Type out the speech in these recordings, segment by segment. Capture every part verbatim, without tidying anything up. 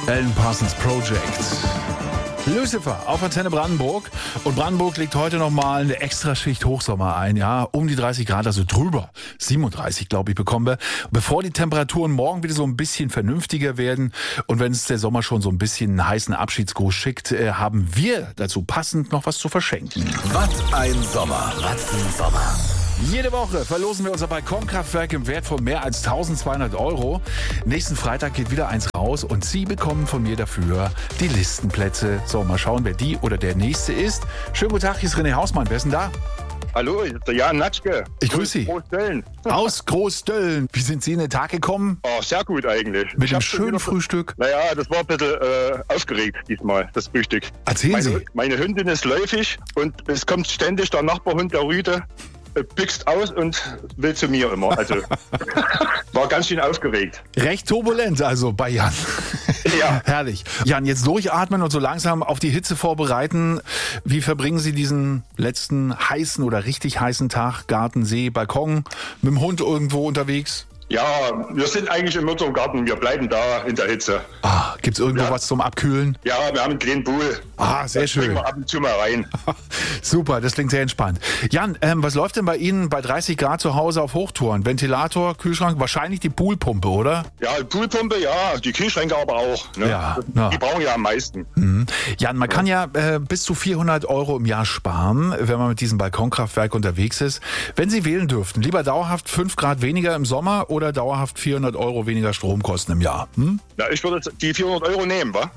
Alan Parsons Project. Lucifer auf Antenne Brandenburg. Und Brandenburg legt heute nochmal eine Extraschicht Hochsommer ein. Ja, um die dreißig Grad, also drüber. siebenunddreißig, glaube ich, bekommen wir. Bevor die Temperaturen morgen wieder so ein bisschen vernünftiger werden und wenn es der Sommer schon so ein bisschen einen heißen Abschiedsgruß schickt, äh, haben wir dazu passend noch was zu verschenken. Was ein Sommer. Was ein Sommer. Jede Woche verlosen wir unser Balkonkraftwerk im Wert von mehr als eintausendzweihundert Euro. Nächsten Freitag geht wieder eins raus und Sie bekommen von mir dafür die Listenplätze. So, mal schauen, wer die oder der Nächste ist. Schönen guten Tag, hier ist René Hausmann. Wer ist denn da? Hallo, ich bin der Jan Natschke. Ich grüße Sie. Großdölln. Aus Großdölln. Wie sind Sie in den Tag gekommen? Oh, sehr gut eigentlich. Mit Ich dem hab schon schönen wieder- Frühstück. Naja, das war ein bisschen äh, aufgeregt diesmal, das Frühstück. Erzählen Meine, Sie. meine Hündin ist läufig und es kommt ständig der Nachbarhund, der Rüde, äh, büxt aus und will zu mir immer. Also war ganz schön aufgeregt. Recht turbulent also bei Jan. Ja. Herrlich. Jan, jetzt durchatmen und so langsam auf die Hitze vorbereiten. Wie verbringen Sie diesen letzten heißen oder richtig heißen Tag? Garten, See, Balkon, mit dem Hund irgendwo unterwegs? Ja, wir sind eigentlich in unserem Garten, wir bleiben da in der Hitze. Ah, gibt's irgendwo Ja. was zum Abkühlen? Ja, wir haben einen kleinen Pool. Ah, sehr Da springen schön. wir ab und zu mal rein. Super, das klingt sehr entspannt. Jan, ähm, was läuft denn bei Ihnen bei dreißig Grad zu Hause auf Hochtouren? Ventilator, Kühlschrank, wahrscheinlich die Poolpumpe, oder? Ja, Poolpumpe, ja, die Kühlschränke aber auch. Ne? Ja, ja. Die brauchen ja am meisten. Mhm. Jan, man kann ja äh, bis zu vierhundert Euro im Jahr sparen, wenn man mit diesem Balkonkraftwerk unterwegs ist. Wenn Sie wählen dürften, lieber dauerhaft fünf Grad weniger im Sommer oder dauerhaft vierhundert Euro weniger Stromkosten im Jahr? Hm? Ja, ich würde die vierhundert Euro nehmen, wa?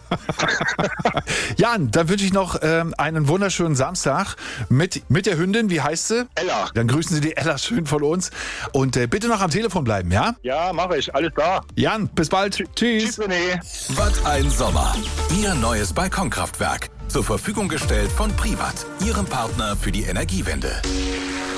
Jan, dann wünsche ich noch ähm, einen wunderschönen Samstag mit, mit der Hündin. Wie heißt sie? Ella. Dann grüßen Sie die Ella schön von uns. Und äh, bitte noch am Telefon bleiben, ja? Ja, mache ich. Alles klar. Jan, bis bald. Tschüss. Tschüss, René. Was ein Sommer. Ihr neues Balkonkraftwerk. Zur Verfügung gestellt von Privat, Ihrem Partner für die Energiewende.